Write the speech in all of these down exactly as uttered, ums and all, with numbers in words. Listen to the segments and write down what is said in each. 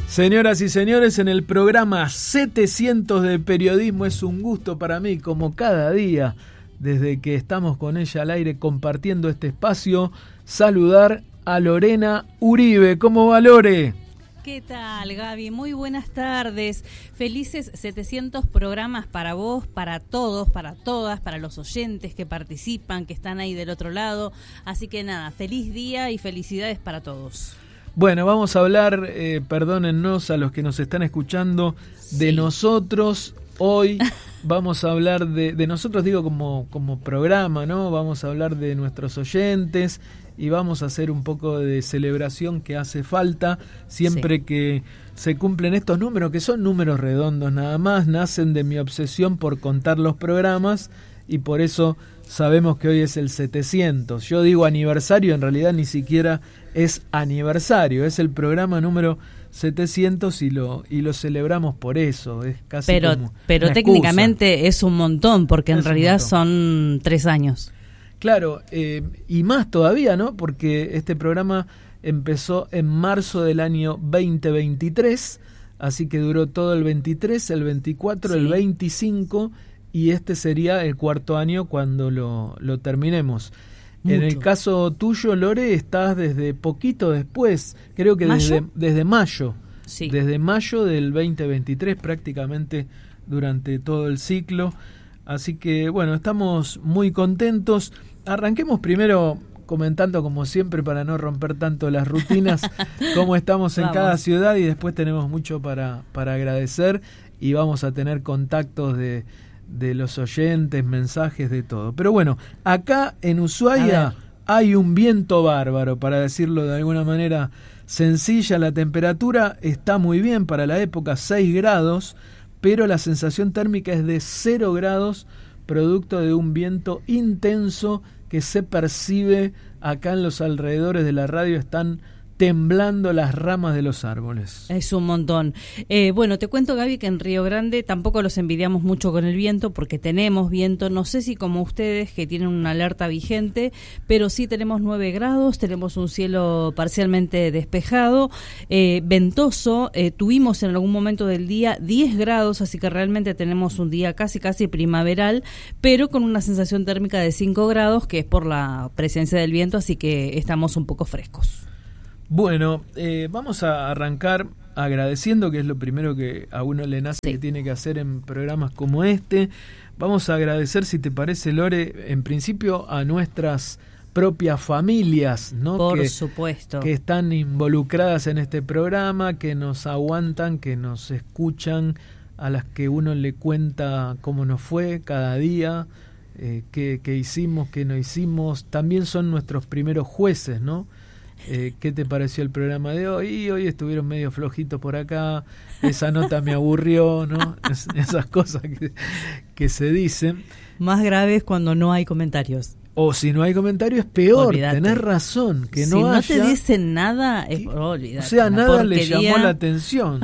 Señoras y señores, en el programa setecientos de Periodismo es un gusto para mí, como cada día, desde que estamos con ella al aire compartiendo este espacio, saludar a Lorena Uribe. ¿Cómo va, Lore? ¿Qué tal, Gaby? Muy buenas tardes. Felices setecientos programas para vos, para todos, para todas, para los oyentes que participan, que están ahí del otro lado. Así que nada, feliz día y felicidades para todos. Bueno, vamos a hablar, eh, perdónennos a los que nos están escuchando, de sí. nosotros. Hoy vamos a hablar de, de nosotros, digo como, como programa, ¿no? Vamos a hablar de nuestros oyentes y vamos a hacer un poco de celebración que hace falta siempre sí. que se cumplen estos números, que son números redondos nada más, nacen de mi obsesión por contar los programas y por eso sabemos que hoy es el setecientos. Yo digo aniversario, en realidad ni siquiera es aniversario, es el programa número setecientos y lo y lo celebramos por eso. Es casi pero como pero una técnicamente excusa. Es un montón, porque es en realidad son tres años. Claro, eh, y más todavía, ¿no? Porque este programa empezó en marzo del año veinte veintitrés, así que duró todo el veintitrés, el veinticuatro, sí. el veinticinco, y este sería el cuarto año cuando lo, lo terminemos. Mucho. En el caso tuyo, Lore, estás desde poquito después, creo que ¿Mayo? desde, desde mayo, sí. desde mayo del veinte veintitrés, prácticamente durante todo el ciclo. Así que, bueno, estamos muy contentos. Arranquemos primero comentando, como siempre, para no romper tanto las rutinas, cómo estamos en cada ciudad, y después tenemos mucho para, para agradecer y vamos a tener contactos de... de los oyentes, mensajes, de todo. Pero bueno, acá en Ushuaia hay un viento bárbaro, para decirlo de alguna manera sencilla. La temperatura está muy bien para la época, seis grados, pero la sensación térmica es de cero grados, producto de un viento intenso que se percibe acá en los alrededores de la radio. Están temblando las ramas de los árboles. Es un montón. Eh, bueno, te cuento, Gaby, que en Río Grande tampoco los envidiamos mucho con el viento, porque tenemos viento, no sé si como ustedes, que tienen una alerta vigente, pero sí tenemos nueve grados, tenemos un cielo parcialmente despejado, eh, ventoso, eh, tuvimos en algún momento del día diez grados, así que realmente tenemos un día casi casi primaveral, pero con una sensación térmica de cinco grados, que es por la presencia del viento, así que estamos un poco frescos. Bueno, eh, vamos a arrancar agradeciendo, que es lo primero que a uno le nace sí. que tiene que hacer en programas como este. Vamos a agradecer, si te parece, Lore, en principio a nuestras propias familias, ¿no? Por que, supuesto. Que están involucradas en este programa, que nos aguantan, que nos escuchan, a las que uno le cuenta cómo nos fue cada día, eh, qué, qué hicimos, qué no hicimos. También son nuestros primeros jueces, ¿no? Eh, ¿Qué te pareció el programa de hoy? Y hoy estuvieron medio flojitos por acá, esa nota me aburrió, ¿no? Es, esas cosas que, que se dicen. Más grave es cuando no hay comentarios. O si no hay comentarios, es peor. Olvídate. Tenés razón, que si no no haya... te dicen nada, es... oh, olvídate, o sea, nada porquería. Le llamó la atención.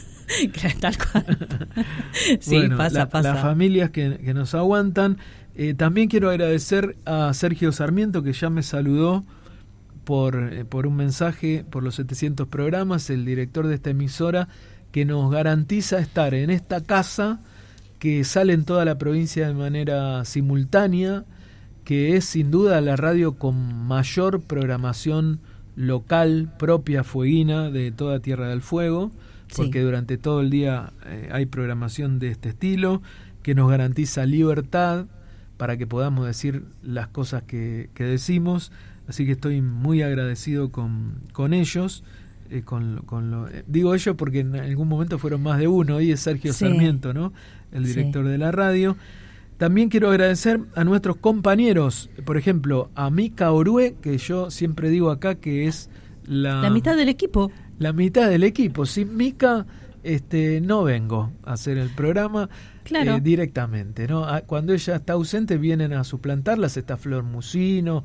Tal cual. Sí, bueno, pasa, la, pasa. Las familias que, que nos aguantan. Eh, también quiero agradecer a Sergio Sarmiento, que ya me saludó por, eh, por un mensaje, por los setecientos programas, el director de esta emisora, que nos garantiza estar en esta casa que sale en toda la provincia de manera simultánea, que es sin duda la radio con mayor programación local, propia, fueguina, de toda Tierra del Fuego, porque sí. durante todo el día eh, hay programación de este estilo, que nos garantiza libertad para que podamos decir las cosas que, que decimos. Así que estoy muy agradecido con, con ellos. Eh, con, con lo, eh, digo ellos porque en algún momento fueron más de uno. Hoy es Sergio sí. Sarmiento, ¿no? El director sí. de la radio. También quiero agradecer a nuestros compañeros. Por ejemplo, a Mica Orue, que yo siempre digo acá que es la... La mitad del equipo. La mitad del equipo. Sin Mica este, no vengo a hacer el programa. Claro. Eh, directamente, ¿no? Cuando ella está ausente vienen a suplantarlas. Está Flor Musino,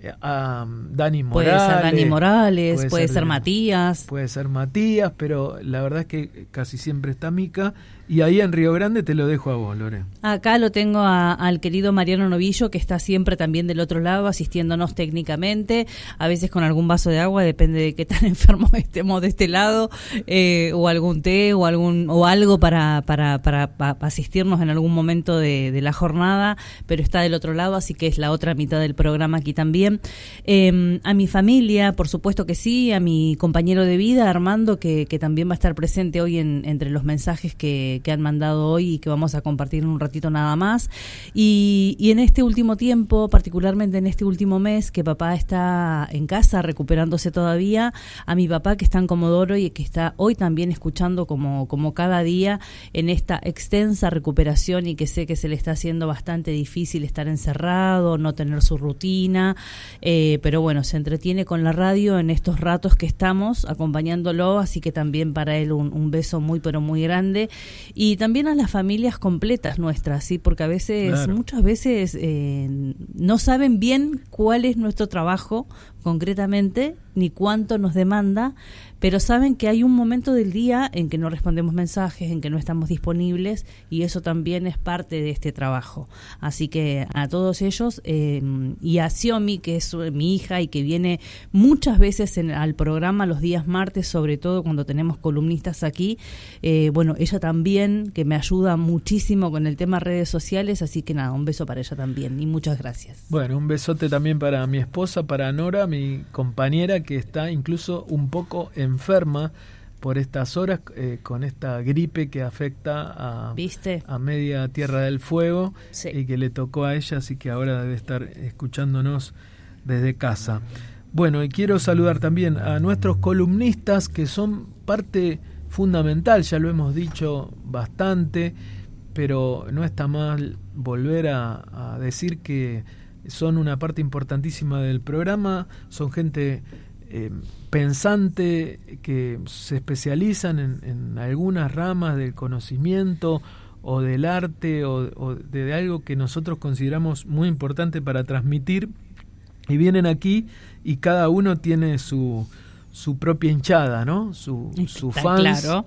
a Dani Morales. Puede ser Dani Morales, puede, puede ser, ser Matías. Puede ser Matías, pero la verdad es que casi siempre está Mica. Y ahí en Río Grande te lo dejo a vos, Lore. Acá lo tengo a, al querido Mariano Novillo, que está siempre también del otro lado, asistiéndonos técnicamente, a veces con algún vaso de agua, depende de qué tan enfermos estemos de este lado, eh, o algún té o algún o algo para, para, para, para asistirnos en algún momento de, de la jornada, pero está del otro lado, así que es la otra mitad del programa aquí también. Eh, a mi familia, por supuesto que sí, a mi compañero de vida, Armando, que, que también va a estar presente hoy en, entre los mensajes que que han mandado hoy y que vamos a compartir en un ratito nada más. Y, y en este último tiempo, particularmente en este último mes, que papá está en casa recuperándose todavía, a mi papá que está en Comodoro y que está hoy también escuchando como, como cada día en esta extensa recuperación, y que sé que se le está haciendo bastante difícil estar encerrado, no tener su rutina, eh, pero bueno, se entretiene con la radio en estos ratos que estamos acompañándolo, así que también para él un, un beso muy pero muy grande. Y también a las familias completas nuestras, sí, porque a veces, claro. muchas veces eh, no saben bien cuál es nuestro trabajo concretamente, ni cuánto nos demanda, pero saben que hay un momento del día en que no respondemos mensajes, en que no estamos disponibles, y eso también es parte de este trabajo. Así que a todos ellos, eh, y a Xiomi, que es mi hija y que viene muchas veces en, al programa los días martes, sobre todo cuando tenemos columnistas aquí, eh, bueno, ella también, que me ayuda muchísimo con el tema redes sociales, así que nada, un beso para ella también, y muchas gracias. Bueno, un besote también para mi esposa, para Nora, mi compañera, que está incluso un poco enferma por estas horas, eh, con esta gripe que afecta a, ¿Viste? a media Tierra del Fuego, sí. y que le tocó a ella, así que ahora debe estar escuchándonos desde casa. Bueno, y quiero saludar también a nuestros columnistas, que son parte fundamental, ya lo hemos dicho bastante, pero no está mal volver a, a decir que son una parte importantísima del programa, son gente eh, pensante, que se especializan en, en algunas ramas del conocimiento o del arte o, o de, de algo que nosotros consideramos muy importante para transmitir, y vienen aquí y cada uno tiene su, su propia hinchada, ¿no? Su, su fans, claro.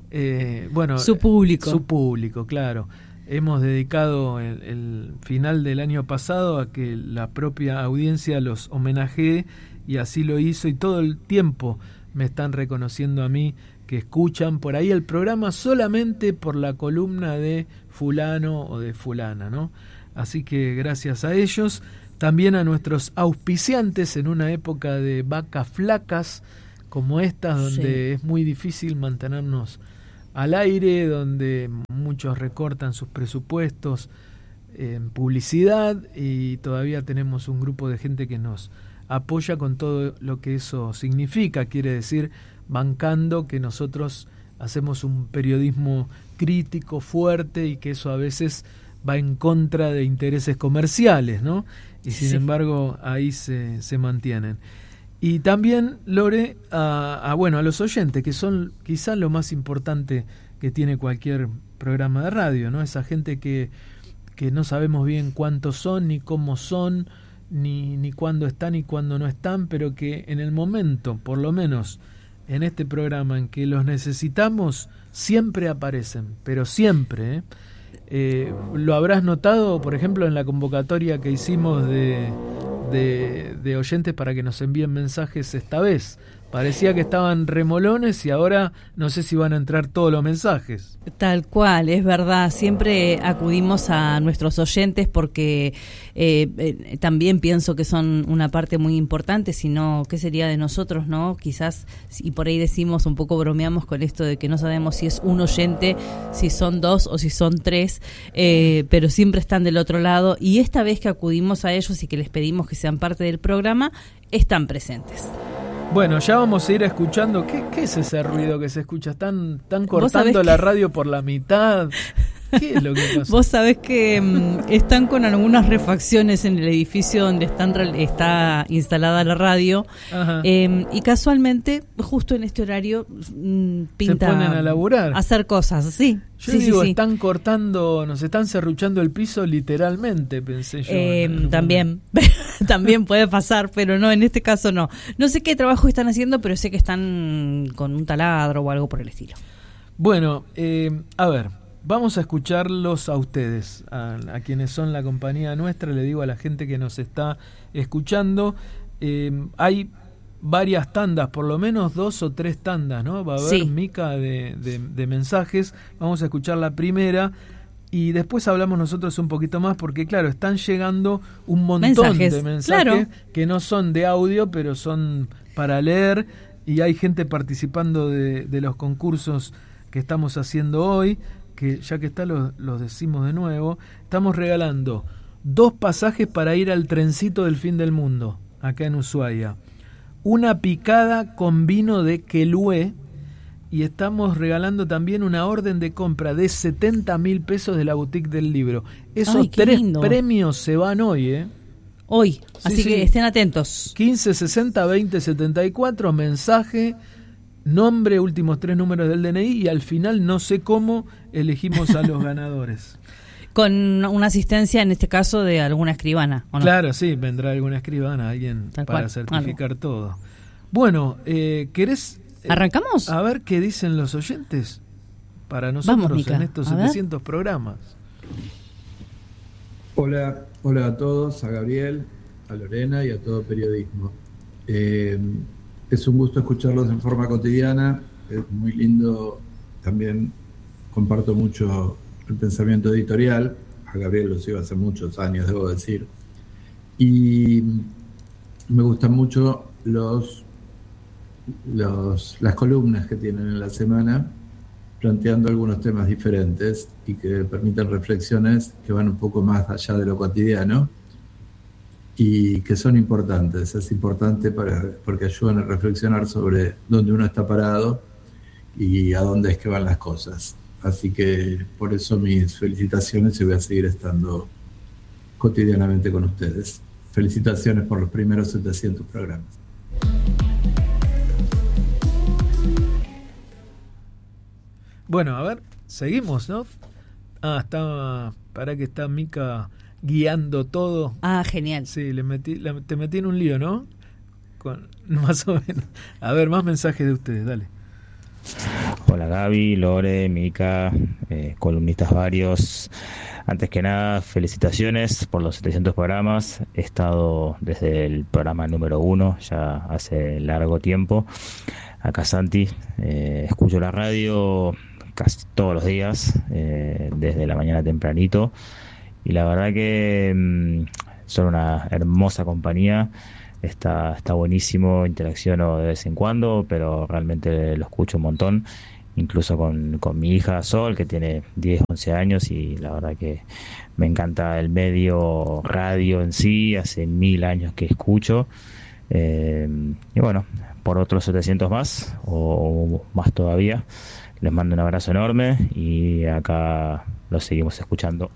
eh, bueno, su público. Su público, claro. Hemos dedicado el, el final del año pasado a que la propia audiencia los homenajee, y así lo hizo, y todo el tiempo me están reconociendo a mí que escuchan por ahí el programa solamente por la columna de fulano o de fulana, ¿no? Así que gracias a ellos, también a nuestros auspiciantes en una época de vacas flacas como esta, donde sí. es muy difícil mantenernos al aire, donde muchos recortan sus presupuestos en publicidad, y todavía tenemos un grupo de gente que nos apoya con todo lo que eso significa, quiere decir bancando que nosotros hacemos un periodismo crítico, fuerte, y que eso a veces va en contra de intereses comerciales, ¿no? Y sin sí. embargo ahí se, se mantienen. Y también, Lore, a, a bueno a los oyentes, que son quizás lo más importante que tiene cualquier programa de radio, ¿no? Esa gente que, que no sabemos bien cuántos son, ni cómo son, ni, ni cuándo están y cuándo no están, pero que en el momento, por lo menos en este programa en que los necesitamos, siempre aparecen, pero siempre, ¿eh? Eh, lo habrás notado, por ejemplo, en la convocatoria que hicimos de, de, de oyentes para que nos envíen mensajes esta vez. Parecía que estaban remolones y ahora no sé si van a entrar todos los mensajes. Tal cual, es verdad. Siempre acudimos a nuestros oyentes porque eh, eh, también pienso que son una parte muy importante, si no, ¿qué sería de nosotros, no? Quizás, y por ahí decimos, un poco bromeamos con esto de que no sabemos si es un oyente, si son dos o si son tres, eh, pero siempre están del otro lado, y esta vez que acudimos a ellos y que les pedimos que sean parte del programa, están presentes. Bueno, ya vamos a ir escuchando. ¿Qué, qué es ese ruido que se escucha? ¿Están, están cortando la radio por la mitad? ¿Qué es lo que pasa? Vos sabés que um, están con algunas refacciones en el edificio donde están, está instalada la radio, eh, y casualmente, justo en este horario, um, pinta... Se ponen a laburar. Hacer cosas, sí. Yo sí, digo, sí, sí. están cortando, nos están serruchando el piso literalmente, pensé yo. Eh, también, también puede pasar, pero no, en este caso no. No sé qué trabajo están haciendo, pero sé que están con un taladro o algo por el estilo. Bueno, eh, a ver, vamos a escucharlos a ustedes, a, a quienes son la compañía nuestra, le digo a la gente que nos está escuchando. Eh, hay varias tandas, por lo menos dos o tres tandas, ¿no? Va a haber, sí, Mica, de, de, de mensajes. Vamos a escuchar la primera y después hablamos nosotros un poquito más, porque claro, están llegando un montón mensajes, de mensajes, claro, que no son de audio, pero son para leer, y hay gente participando de, de los concursos que estamos haciendo hoy, que ya que está los, los decimos de nuevo. Estamos regalando dos pasajes para ir al trencito del fin del mundo, acá en Ushuaia, una picada con vino de Quelué, y estamos regalando también una orden de compra de setenta mil pesos de la boutique del libro. Esos Ay, tres lindo. premios se van hoy, ¿eh? Hoy, sí, así sí. que estén atentos. quince sesenta veinte setenta y cuatro, mensaje, nombre, últimos tres números del D N I, y al final no sé cómo elegimos a los ganadores. Con una asistencia, en este caso, de alguna escribana, ¿o no? Claro, sí, vendrá alguna escribana, alguien Tal para cual, certificar algo. todo. Bueno, eh, ¿querés? Eh, ¿Arrancamos? A ver qué dicen los oyentes para nosotros. Vamos, en estos setecientos programas. Hola, hola a todos, a Gabriel, a Lorena y a todo periodismo. Eh, es un gusto escucharlos en forma cotidiana, es muy lindo, también comparto mucho el pensamiento editorial. A Gabriel lo sigo hace muchos años, debo decir, y me gustan mucho los, los las columnas que tienen en la semana, planteando algunos temas diferentes y que permiten reflexiones que van un poco más allá de lo cotidiano y que son importantes. Es importante para, porque ayudan a reflexionar sobre dónde uno está parado y a dónde es que van las cosas. Así que por eso mis felicitaciones, y voy a seguir estando cotidianamente con ustedes. Felicitaciones por los primeros setecientos programas. Bueno, a ver, seguimos, ¿no? Ah, está, para que está Mica guiando todo. Ah, genial. Sí, le metí, le, te metí en un lío, ¿no? Con, más o menos. A ver, más mensajes de ustedes, dale. Hola Gaby, Lore, Mica, eh, columnistas varios. Antes que nada, felicitaciones por los setecientos programas. He estado desde el programa número uno, ya hace largo tiempo. Acá Santi, eh, escucho la radio casi todos los días, eh, desde la mañana tempranito. Y la verdad que mmm, son una hermosa compañía. Está, está buenísimo, interacciono de vez en cuando, pero realmente lo escucho un montón, incluso con, con mi hija Sol, que tiene diez, once años, y la verdad que me encanta el medio radio en sí, hace mil años que escucho, eh, y bueno, por otros setecientos más, o más todavía, les mando un abrazo enorme, y acá los seguimos escuchando.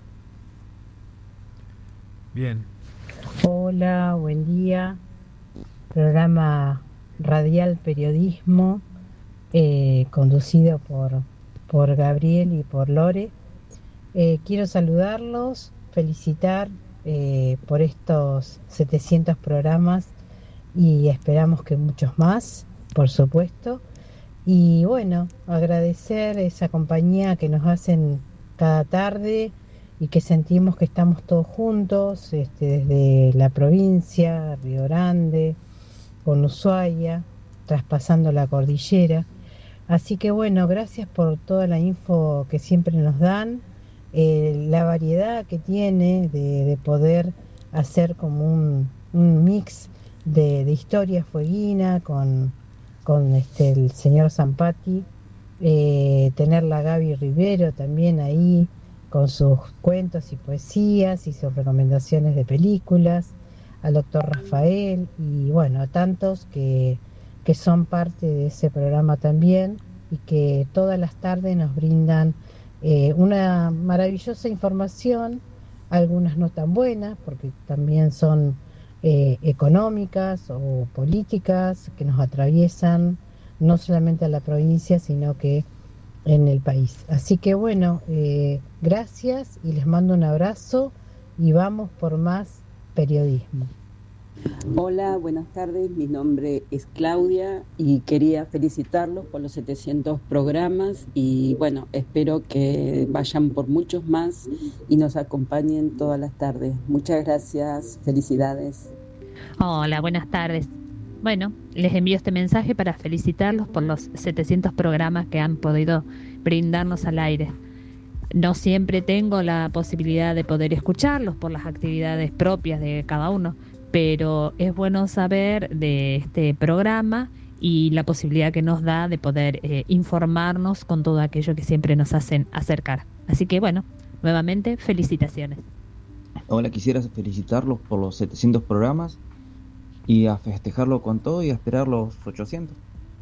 Bien. Hola, buen día. Programa Radial Periodismo, eh, conducido por, por Gabriel y por Lore. Eh, quiero saludarlos, felicitar eh, por estos setecientos programas, y esperamos que muchos más, por supuesto. Y bueno, agradecer esa compañía que nos hacen cada tarde, y que sentimos que estamos todos juntos, este, desde la provincia, Río Grande, con Ushuaia, traspasando la cordillera. Así que bueno, gracias por toda la info que siempre nos dan, eh, la variedad que tiene de, de poder hacer como un, un mix de, de historia fueguina con, con este, el señor Zampati, eh, tener la Gaby Rivero también ahí, con sus cuentos y poesías y sus recomendaciones de películas, al doctor Rafael y bueno, a tantos que, que son parte de ese programa también, y que todas las tardes nos brindan eh, una maravillosa información, algunas no tan buenas, porque también son eh, económicas o políticas que nos atraviesan no solamente a la provincia, sino que en el país. Así que bueno, eh, gracias y les mando un abrazo, y vamos por más periodismo. Hola, buenas tardes. Mi nombre es Claudia y quería felicitarlos por los setecientos programas y bueno, espero que vayan por muchos más y nos acompañen todas las tardes. Muchas gracias, felicidades. Hola, buenas tardes. Bueno, les envío este mensaje para felicitarlos por los setecientos programas que han podido brindarnos al aire. No siempre tengo la posibilidad de poder escucharlos por las actividades propias de cada uno, pero es bueno saber de este programa y la posibilidad que nos da de poder eh, informarnos con todo aquello que siempre nos hacen acercar. Así que bueno, nuevamente felicitaciones. Hola, quisiera felicitarlos por los setecientos programas y a festejarlo con todo y a esperar los ochocientos.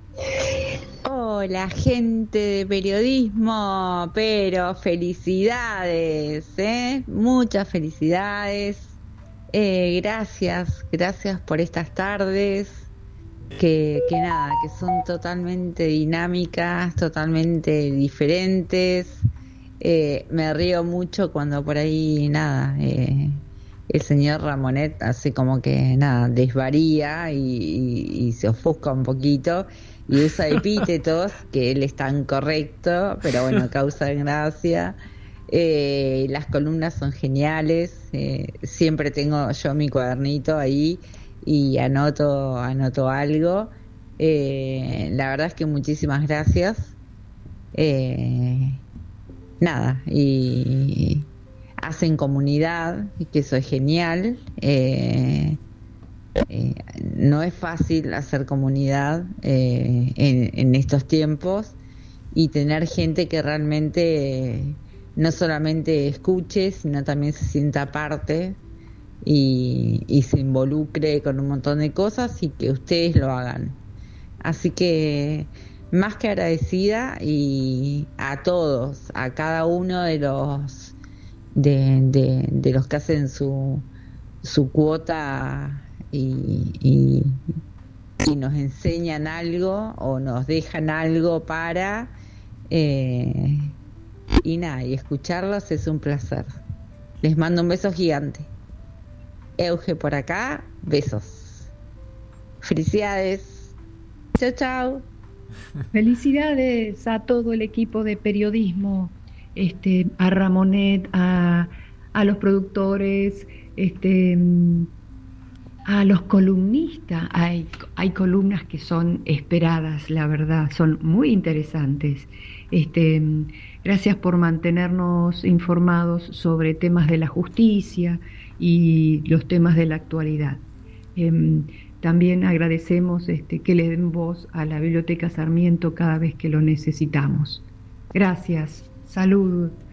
Hola, gente de periodismo, pero felicidades, ¿eh? Muchas felicidades. Eh, gracias, gracias por estas tardes, que, que nada, que son totalmente dinámicas, totalmente diferentes. Eh, me río mucho cuando por ahí, nada, eh, el señor Ramonet hace como que, nada, desvaría y, y, y se ofusca un poquito y usa epítetos, que él es tan correcto, pero bueno, causan gracia. Eh, las columnas son geniales, eh, siempre tengo yo mi cuadernito ahí y anoto anoto algo. Eh, la verdad es que muchísimas gracias. Eh, nada, y hacen comunidad, y que eso es genial. Eh, eh, no es fácil hacer comunidad eh, en, en estos tiempos y tener gente que realmente... Eh, no solamente escuche, sino también se sienta parte y, y se involucre con un montón de cosas y que ustedes lo hagan. Así que más que agradecida y a todos, a cada uno de los de, de, de los que hacen su, su cuota y, y, y nos enseñan algo o nos dejan algo para... Eh, Y nada, y escucharlos es un placer. Les mando un beso gigante. Euge por acá, besos. Felicidades. Chao, chao. Felicidades a todo el equipo de periodismo, este, a Ramonet, a, a los productores, este, a los columnistas. Hay, hay columnas que son esperadas, la verdad, son muy interesantes. Este, gracias por mantenernos informados sobre temas de la justicia y los temas de la actualidad. Eh, también agradecemos este, que le den voz a la Biblioteca Sarmiento cada vez que lo necesitamos. Gracias, salud